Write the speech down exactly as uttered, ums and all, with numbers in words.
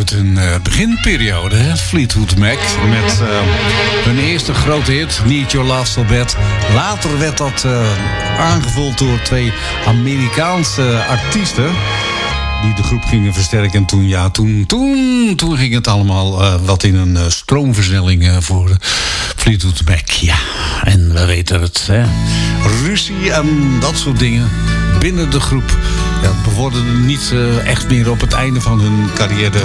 uit hun uh, beginperiode, hè? Fleetwood Mac. Met uh, hun eerste grote hit, Need Your Love So Bad. Later werd dat uh, aangevuld door twee Amerikaanse artiesten die de groep gingen versterken. En toen, ja, toen, toen, toen ging het allemaal uh, wat in een uh, stroomversnelling uh, voor uh, Fleetwood Mac. Ja, en we weten het, hè. Ruzie en dat soort dingen binnen de groep. Ja, het bevorderde niet uh, echt meer op het einde van hun carrière